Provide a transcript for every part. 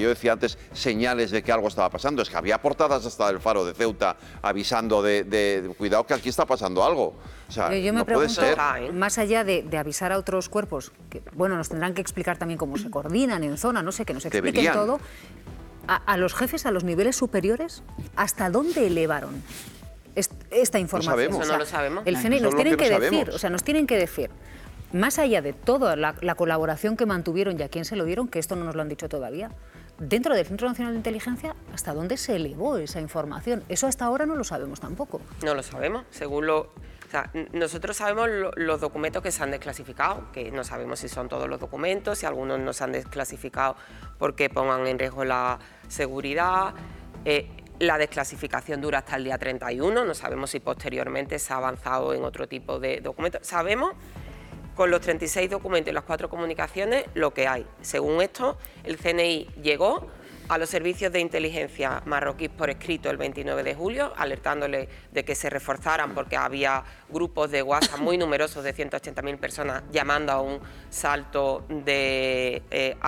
yo decía antes, señales de que algo estaba pasando. Es que había portadas hasta del Faro de Ceuta avisando de cuidado que aquí está pasando algo. O sea, yo me no puede pregunto, ser. más allá de avisar a otros cuerpos, que bueno, nos tendrán que explicar también cómo se coordinan en zona, no sé, que nos expliquen Deberían. todo, a los jefes, a los niveles superiores, ¿hasta dónde elevaron esta información? sabemos. Eso no lo sabemos. El CNI Eso nos es lo tienen que que no decir, sabemos. o sea, nos tienen que decir, más allá de toda la colaboración que mantuvieron y a quién se lo dieron, que esto no nos lo han dicho todavía, dentro del Centro Nacional de Inteligencia, ¿hasta dónde se elevó esa información? Eso hasta ahora no lo sabemos tampoco. No lo sabemos, según lo... O sea, nosotros sabemos los documentos que se han desclasificado, que no sabemos si son todos los documentos, si algunos no se han desclasificado porque pongan en riesgo la seguridad. La desclasificación dura hasta el día 31, no sabemos si posteriormente se ha avanzado en otro tipo de documentos. Sabemos, con los 36 documentos y las 4 comunicaciones, lo que hay. Según esto, el CNI llegó a los servicios de inteligencia marroquíes por escrito el 29 de julio, alertándoles de que se reforzaran porque había grupos de WhatsApp muy numerosos de 180.000 personas llamando a un asalto de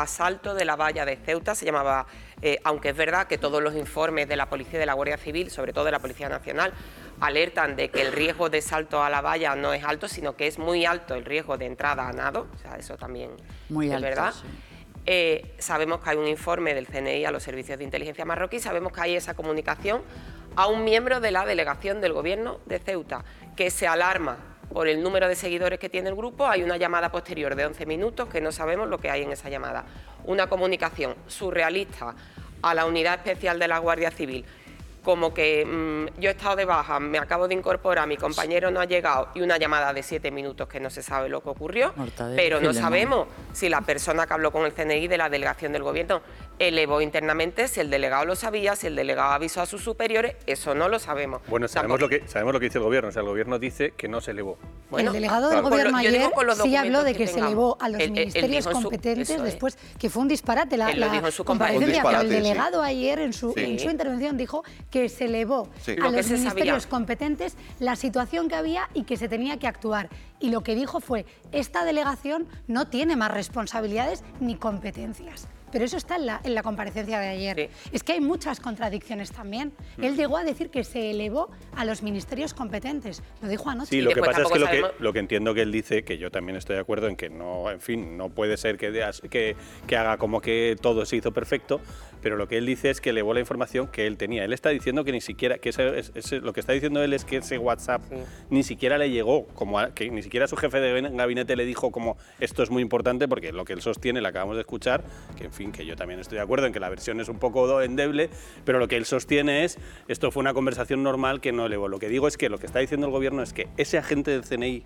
la valla de Ceuta, se llamaba, aunque es verdad que todos los informes de la Policía y de la Guardia Civil, sobre todo de la Policía Nacional, alertan de que el riesgo de salto a la valla no es alto, sino que es muy alto el riesgo de entrada a nado, o sea, eso también muy es alto, verdad. sí. Sabemos que hay un informe del CNI a los servicios de inteligencia marroquí, sabemos que hay esa comunicación a un miembro de la delegación del gobierno de Ceuta, que se alarma por el número de seguidores que tiene el grupo. Hay una llamada posterior de 11 minutos que no sabemos lo que hay en esa llamada. Una comunicación surrealista a la unidad especial de la Guardia Civil, como que yo he estado de baja, me acabo de incorporar, mi compañero no ha llegado, y una llamada de 7 minutos que no se sabe lo que ocurrió, Mortadelo, pero no Filemón. sabemos si la persona que habló con el CNI de la delegación del gobierno elevó internamente, si el delegado lo sabía, si el delegado avisó a sus superiores, eso no lo sabemos. Bueno, sabemos lo que dice el gobierno, o sea, el gobierno dice que no se elevó. Bueno, el delegado del claro. gobierno Yo digo ayer con los sí habló documentos de que que se elevó a los Él ministerios dijo en su- competentes eso es. después, que fue un disparate Él lo dijo en su comparecencia, pero el comparecencia. delegado ayer en su Sí. intervención dijo que se elevó Sí. a Lo que los se ministerios sabía. competentes la situación que había y que se tenía que actuar. Y lo que dijo fue, esta delegación no tiene más responsabilidades ni competencias. Pero eso está en la comparecencia de ayer. Sí. Es que hay muchas contradicciones también. Él llegó a decir que se elevó a los ministerios competentes. Lo dijo anoche. Sí, lo que después pasa es que tampoco sabemos- lo que entiendo que él dice, que yo también estoy de acuerdo en que no, en fin, no puede ser que haga como que todo se hizo perfecto, pero lo que él dice es que elevó la información que él tenía. Él está diciendo que ni siquiera, que lo que está diciendo él es que ese WhatsApp ni siquiera le llegó, que ni siquiera su jefe de gabinete le dijo como esto es muy importante, porque lo que él sostiene, lo acabamos de escuchar, que en fin, que yo también estoy de acuerdo en que la versión es un poco endeble, pero lo que él sostiene es esto fue una conversación normal que no elevó. Lo que digo es que lo que está diciendo el gobierno es que ese agente del CNI,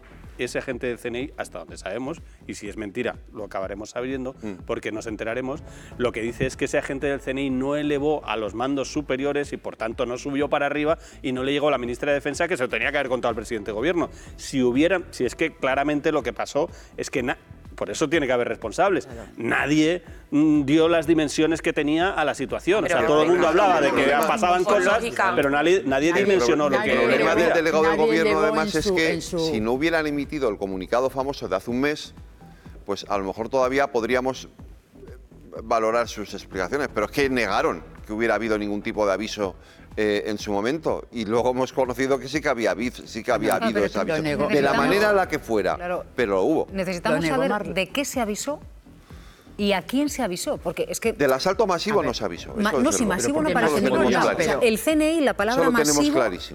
hasta donde sabemos, y si es mentira lo acabaremos sabiendo porque nos enteraremos, lo que dice es que ese agente del CNI no elevó a los mandos superiores y por tanto no subió para arriba y no le llegó a la ministra de Defensa, que se lo tenía que haber contado al presidente de gobierno. Si es que claramente lo que pasó es que por eso tiene que haber responsables. Nadie dio las dimensiones que tenía a la situación. Pero o sea, todo el mundo hablaba de que pasaban con cosas, lógica. pero nadie dimensionó lo El que problema del delegado del Nadie gobierno, llegó además, es que en su- si no hubieran emitido el comunicado famoso de hace un mes, pues a lo mejor todavía podríamos valorar sus explicaciones, pero es que negaron que hubiera habido ningún tipo de aviso en su momento, y luego hemos conocido que sí que había habido pero ese aviso, lo negó. de la Necesitamos- manera en la que fuera, Claro. pero lo hubo. Necesitamos Lo negó saber Marla. de qué se avisó y a quién se avisó, porque es que... Del asalto masivo no se avisó. eso No, desde si luego. masivo Pero no porque parece no en lo ningún tenemos lado. claro. O sea, el CNI, la palabra Eso lo tenemos masivo, clarísimo.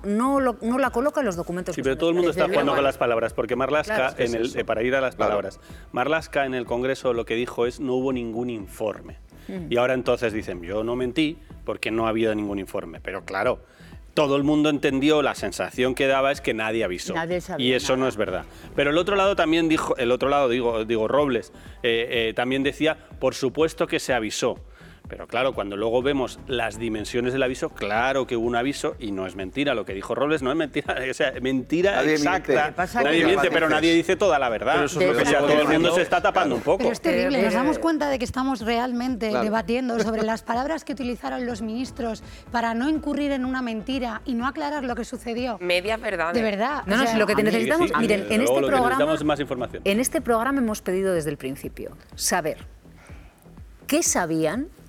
no la coloca en los documentos. Sí, que pero todo el mundo desde está jugando luego. con las palabras, porque Marlaska, Claro, es que es eso. para ir a las Claro. palabras, Marlaska en el Congreso lo que dijo es no hubo ningún informe. Y ahora entonces dicen, yo no mentí porque no ha habido ningún informe. Pero claro, todo el mundo entendió, la sensación que daba es que nadie avisó. Nadie sabía y eso nada. no es verdad. Pero el otro lado también dijo, digo Robles, también decía, por supuesto que se avisó. Pero claro, cuando luego vemos las dimensiones del aviso, claro que hubo un aviso y no es mentira. Lo que dijo Robles no es mentira, o sea, mentira Nadie exacta. miente. Pasa Nadie que- miente, pero nadie dice toda la verdad. Pero eso es lo que O sea, estamos todo el mundo diciendo. se está tapando un poco. Pero es terrible, nos damos cuenta de que estamos realmente Claro. debatiendo sobre las palabras que utilizaron los ministros para no incurrir en una mentira y no aclarar lo que sucedió. Medias verdades. De verdad. No, o no, sea, si lo que Sí, necesitamos, sí, miren, desde en luego este lo que programa, necesitamos es más información. en este programa hemos pedido desde el principio saber qué sabían